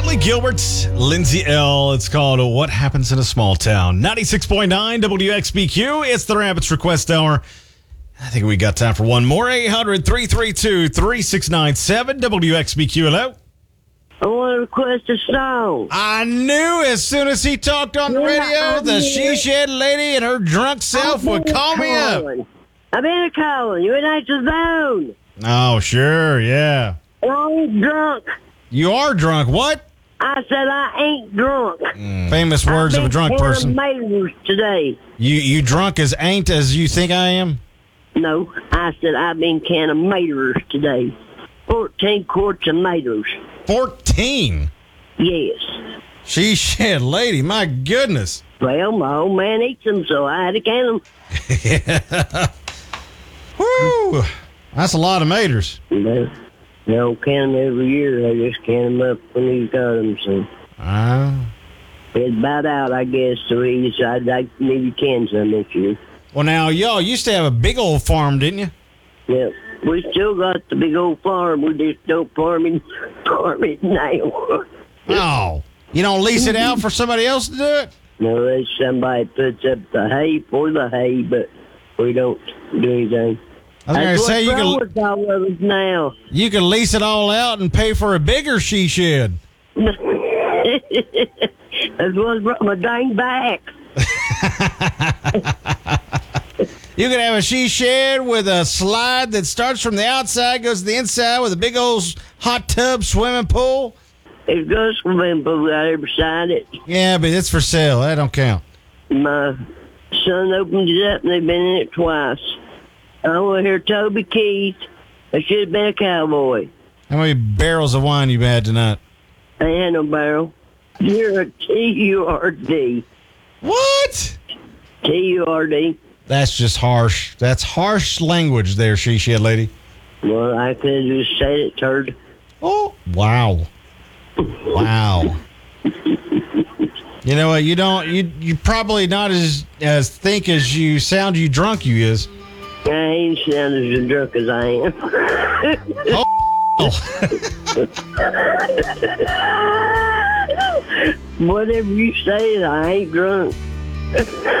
Natalie Gilbert, Lindsay L. It's called What Happens in a Small Town. 96.9 WXBQ. It's the Rabbits Request Hour. I think we got time for one more. 800-332-3697. WXBQ. Hello. I want to request a song. I knew as soon as he talked on the radio, the she-shed lady and her drunk self would call me up. I've been calling. You and I to zone. Oh, sure, yeah. I'm drunk. You are drunk. What? I said I ain't drunk. Famous words of a drunk person. Tomatoes today. You drunk as ain't as you think I am? No, I said I've been canning tomatoes today. 14 quart tomatoes. 14? Yes. She-shed lady, my goodness. Well, my old man eats them, so I had to can them. Woo! That's a lot of maters. They don't can them every year. They just can them up when he's got them, so. It's about out, I guess, so he decided I maybe can some this year. Well, now, y'all used to have a big old farm, didn't you? Yeah, we still got the big old farm. We just don't farm it now. Oh, you don't lease it out for somebody else to do it? No, there's somebody puts up the hay for the hay, but we don't do anything. I was going to say you can lease it all out and pay for a bigger she-shed. That's what brought my dang back. You could have a she-shed with a slide that starts from the outside, goes to the inside with a big old hot tub swimming pool. It's got a swimming pool out there beside it. Yeah, but it's for sale. That don't count. My son opened it up and they've been in it twice. I want to hear Toby Keith. I should have been a cowboy. How many barrels of wine you had tonight? I ain't had no barrel. You're a T-U-R-D. What? T-U-R-D. That's just harsh. That's harsh language there, she-shed lady. Well, I could have just said it, turd. Oh, wow. Wow. You know what? You probably not as think as you sound you drunk you is. I ain't sound as drunk as I am. Oh. Whatever you say, I ain't drunk.